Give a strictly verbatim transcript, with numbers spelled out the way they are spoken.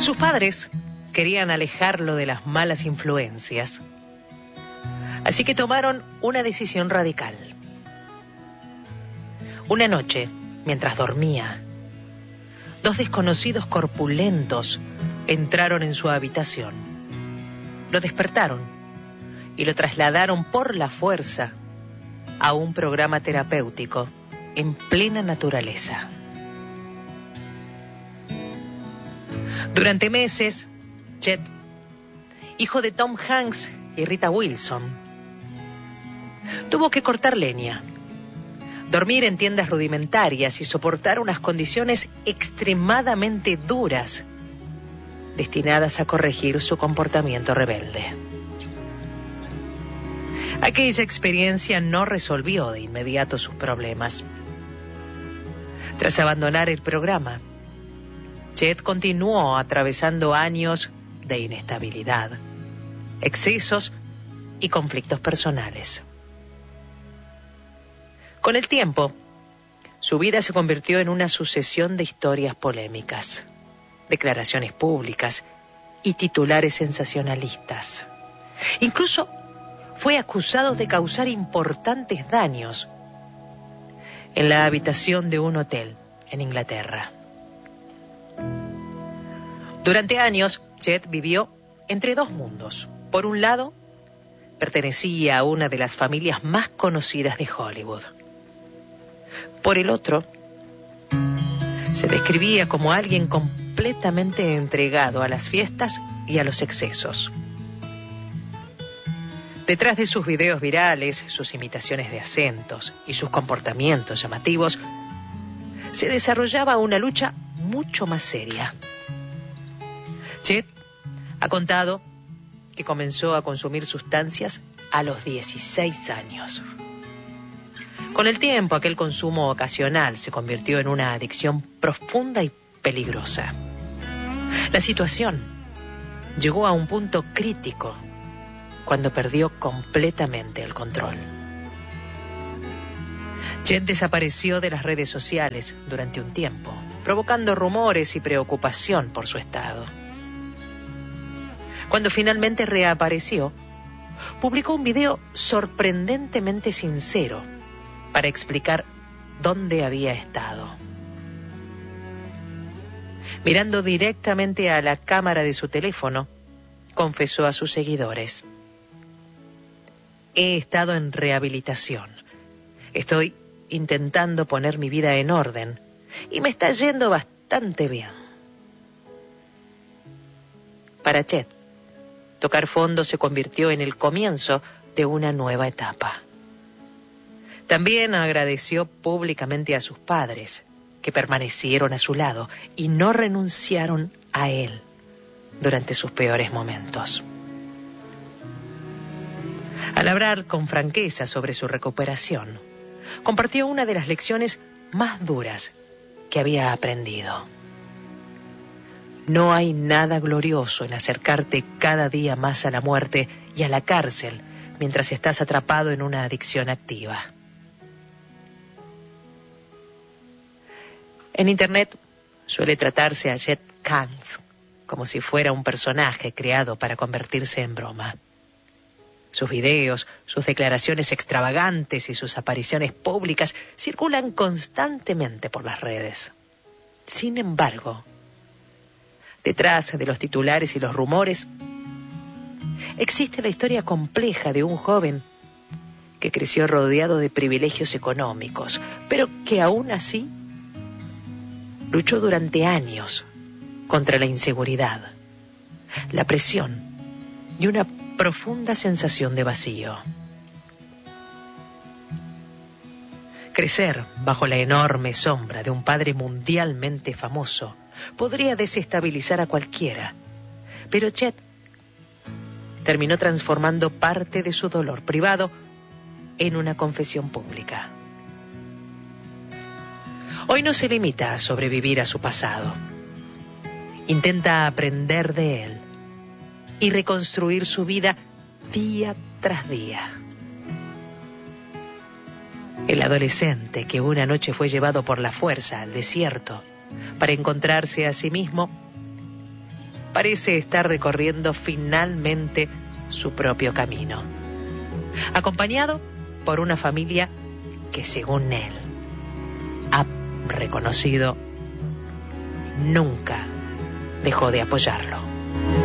Sus padres querían alejarlo de las malas influencias, así que tomaron una decisión radical. Una noche, mientras dormía, dos desconocidos corpulentos entraron en su habitación. Lo despertaron y lo trasladaron por la fuerza a un programa terapéutico en plena naturaleza. Durante meses, Chet, hijo de Tom Hanks y Rita Wilson, tuvo que cortar leña, dormir en tiendas rudimentarias y soportar unas condiciones extremadamente duras destinadas a corregir su comportamiento rebelde. Aquella experiencia no resolvió de inmediato sus problemas. Tras abandonar el programa, Chet continuó atravesando años de inestabilidad, excesos y conflictos personales. Con el tiempo, su vida se convirtió en una sucesión de historias polémicas, declaraciones públicas y titulares sensacionalistas. Incluso fue acusado de causar importantes daños en la habitación de un hotel en Inglaterra. Durante años, Chet vivió entre dos mundos. Por un lado, pertenecía a una de las familias más conocidas de Hollywood. Por el otro, se describía como alguien completamente entregado a las fiestas y a los excesos. Detrás de sus videos virales, sus imitaciones de acentos y sus comportamientos llamativos, se desarrollaba una lucha mucho más seria. Chet ha contado que comenzó a consumir sustancias a los dieciséis años. Con el tiempo, aquel consumo ocasional se convirtió en una adicción profunda y peligrosa. La situación llegó a un punto crítico cuando perdió completamente el control. Chet desapareció de las redes sociales durante un tiempo, provocando rumores y preocupación por su estado. Cuando finalmente reapareció, publicó un video sorprendentemente sincero para explicar dónde había estado. Mirando directamente a la cámara de su teléfono, confesó a sus seguidores: he estado en rehabilitación. Estoy intentando poner mi vida en orden y me está yendo bastante bien. Para Chet, tocar fondo se convirtió en el comienzo de una nueva etapa. También agradeció públicamente a sus padres, que permanecieron a su lado y no renunciaron a él durante sus peores momentos. Al hablar con franqueza sobre su recuperación, compartió una de las lecciones más duras que había aprendido. No hay nada glorioso en acercarte cada día más a la muerte y a la cárcel mientras estás atrapado en una adicción activa. En Internet suele tratarse a Chet Hanks como si fuera un personaje creado para convertirse en broma. Sus videos, sus declaraciones extravagantes y sus apariciones públicas circulan constantemente por las redes. Sin embargo, detrás de los titulares y los rumores, existe la historia compleja de un joven que creció rodeado de privilegios económicos, pero que aún así luchó durante años contra la inseguridad, la presión y una profunda sensación de vacío. Crecer bajo la enorme sombra de un padre mundialmente famoso podría desestabilizar a cualquiera, pero Chet terminó transformando parte de su dolor privado en una confesión pública. Hoy no se limita a sobrevivir a su pasado. Intenta aprender de él y reconstruir su vida día tras día. El adolescente que una noche fue llevado por la fuerza al desierto para encontrarse a sí mismo, parece estar recorriendo finalmente su propio camino, acompañado por una familia que, según él, ha reconocido, nunca dejó de apoyarlo.